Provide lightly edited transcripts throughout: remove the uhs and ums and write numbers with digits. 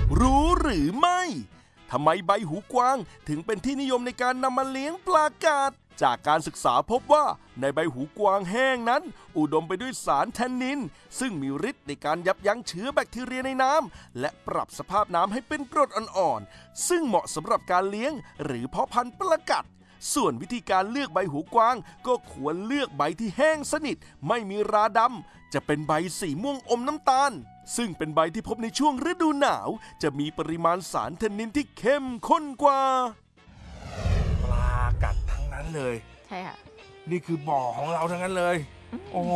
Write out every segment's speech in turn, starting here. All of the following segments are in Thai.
รู้หรือไม่ทำไมใบหูกวางถึงเป็นที่นิยมในการนำมาเลี้ยงปลากาศจากการศึกษาพบว่าในใบหูกวางแห้งนั้นอุดมไปด้วยสารแทนนินซึ่งมีฤทธิ์ในการยับยั้งเชื้อแบคทีเรียในน้ำและปรับสภาพน้ำให้เป็นกรดอ่อนๆซึ่งเหมาะสำหรับการเลี้ยงหรือเพาะพันธุ์ปลากัดส่วนวิธีการเลือกใบหูกวางก็ควรเลือกใบที่แห้งสนิทไม่มีราดำจะเป็นใบสีม่วงอมน้ำตาลซึ่งเป็นใบที่พบในช่วงฤดูหนาวจะมีปริมาณสารแทนนินที่เข้มข้นกว่าปลากัดทั้งนั้นเลยใช่ค่ะนี่คือบ่อของเราทั้งนั้นเลยโอ้โห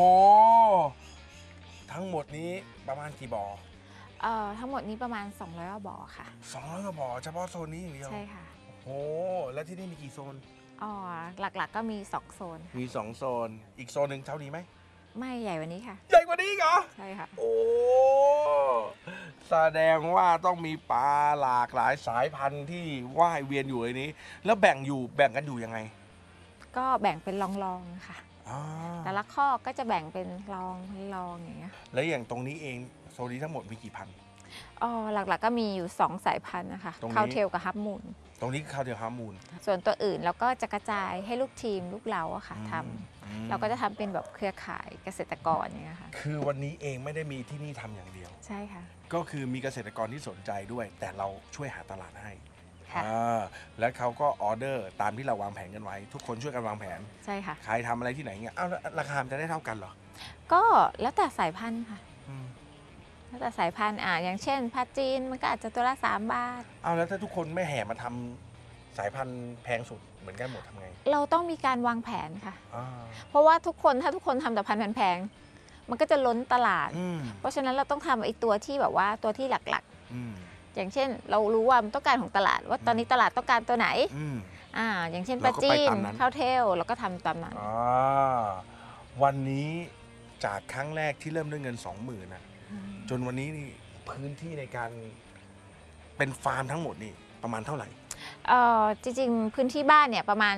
ทั้งหมดนี้ประมาณกี่บ่อทั้งหมดนี้ประมาณ200กว่าบ่อค่ะ 200กว่าบ่อเฉพาะโซนนี้อย่างเดียวใช่ค่ะโอ้แล้วที่นี่มีกี่โซนหลักๆก็มี2โซนมี2โซนอีกโซนหนึ่งเท่านี้ไหมไม่ใหญ่กว่านี้ค่ะใหญ่กว่านี้เหรอใช่ค่ะโอ้แสดงว่าต้องมีปลาหลากหลายสายพันธุ์ที่ว่ายเวียนอยู่ในนี้แล้วแบ่งกันอยู่ยังไงก็แบ่งเป็นรองๆค่ะแต่ละข้อก็จะแบ่งเป็นรองอย่างเงี้ยแล้วอย่างตรงนี้เองโซนนี้ทั้งหมดมีกี่พันธุ์หลักๆก็มีอยู่2สายพันธุ์นะคะคาวเทลกับฮับมูนตรงนี้คาวเทลฮับมูนส่วนตัวอื่นเราก็จะกระจายให้ลูกทีมลูกเราอะค่ะทำเราก็จะทำเป็นแบบเครือข่ายเกษตรกรอย่างเงี้ยค่ะคือวันนี้เองไม่ได้มีที่นี่ทำอย่างเดียวใช่ค่ะก็คือมีเกษตรกรที่สนใจด้วยแต่เราช่วยหาตลาดให้และเขาก็ออเดอร์ตามที่เราวางแผนกันไว้ทุกคนช่วยกันวางแผนใช่ค่ะใครทำอะไรที่ไหนเงี้ยราคาจะได้เท่ากันเหรอก็แล้วแต่สายพันธุ์ค่ะแล้วแต่สายพันธุ์อย่างเช่นพัดจีนมันก็อาจจะตัวละ3 บาทแล้วถ้าทุกคนไม่แห่มาทำสายพันธุ์แพงสุดเหมือนกันหมดทำไงเราต้องมีการวางแผนค่ะเพราะว่าถ้าทุกคนทำแต่พันธุ์แพงมันก็จะล้นตลาดเพราะฉะนั้นเราต้องทำไอ้ตัวที่แบบว่าตัวที่หลักๆอย่างเช่นเรารู้ว่ามันต้องการของตลาดว่าตอนนี้ตลาดต้องการตัวไหนอย่างเช่นปลาจีนข้าวเทลเราก็ทำตามนั้นวันนี้จากครั้งแรกที่เริ่มด้วยเงิน 20,000นะจนวันนี้นี่พื้นที่ในการเป็นฟาร์มทั้งหมดนี่ประมาณเท่าไหร่จริงๆพื้นที่บ้านเนี่ยประมาณ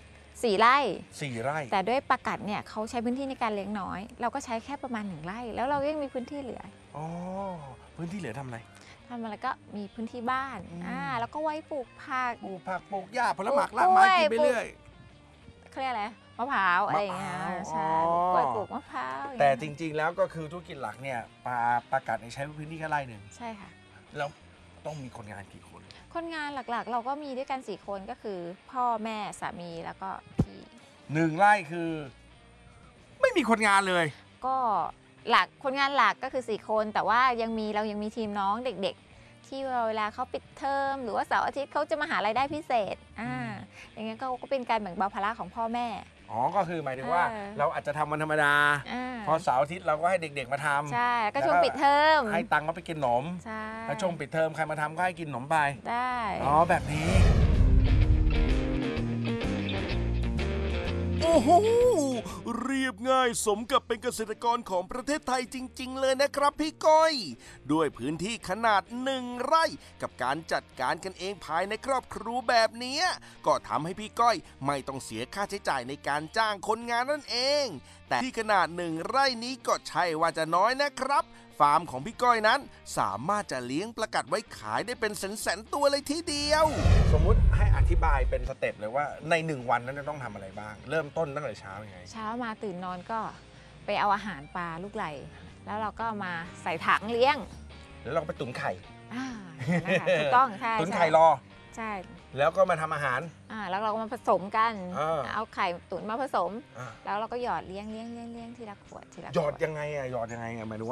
4 ไร่แต่ด้วยปลากัดเนี่ยเขาใช้พื้นที่ในการเลี้ยงน้อยเราก็ใช้แค่ประมาณ1 ไร่แล้วเรายังมีพื้นที่เหลือพื้นที่เหลือทำอะไรก็มีพื้นที่บ้านแล้วก็ไว้ปลูกผักปลูกหญ้าผลไม้รากไม้กินไปเรื่อยเขาเรียกอะไรมะพร้าวอะไรอย่างเงี้ยใช่ปลูกมะพร้าวแต่จริงๆแล้วก็คือธุรกิจหลักเนี่ยปลากัดใช้พื้นที่แค่ไร่หนึ่งใช่ค่ะแล้วต้องมีคนงานกี่คนคนงานหลักๆเราก็มีด้วยกัน4 คนก็คือพ่อแม่สามีแล้วก็พี่ 1 ไร่คือไม่มีคนงานเลยก็คนงานหลักก็คือ4 คนแต่ว่าเรายังมีทีมน้องเด็กๆที่เวลาเขาปิดเทอมหรือว่าเสาร์อาทิตย์เขาจะมาหารายได้พิเศษอย่างเงี้ยก็เป็นการแบ่งเบาภาระของพ่อแม่ก็คือหมายถึงว่าเราอาจจะทำวันธรรมดาพอเสาร์อาทิตย์เราก็ให้เด็กๆมาทำใช่ก็ช่วงปิดเทอมให้ตังค์เขาไปกินขนมใช่แล้วช่วงปิดเทอมใครมาทำก็ให้กินขนมไปได้แบบนี้โอ้โหเรียบง่ายสมกับเป็นเกษตรกรของประเทศไทยจริงๆเลยนะครับพี่ก้อยด้วยพื้นที่ขนาด1 ไร่กับการจัดการกันเองภายในครอบครัวแบบนี้ก็ทำให้พี่ก้อยไม่ต้องเสียค่าใช้จ่ายในการจ้างคนงานนั่นเองแต่ที่ขนาด1 ไร่นี้ก็ใช่ว่าจะน้อยนะครับฟาร์มของพี่ก้อยนั้นสามารถจะเลี้ยงปลากัดไว้ขายได้เป็นแสนๆตัวเลยทีเดียวสมมุติให้อธิบายเป็นสเต็ปเลยว่าใน1 วันนั้นจะต้องทำอะไรบ้างเริ่มต้นตั้งแต่เช้ายังไงเช้ามาตื่นนอนก็ไปเอาอาหารปลาลูกไหลแล้วเราก็มาใส่ถังเลี้ยงแล้วเราก็ไปตุ๋นไข่ถูกต้องใช่ตุ๋นไข่รอใช่แล้วก็มาทำอาหารแล้วเราก็มาผสมกันเอาไข่ตุ๋นมาผสมแล้วเราก็หยอดเลี้ยงทีละขวดหยอดยังไงหยอดยังไงหมายถึงว่า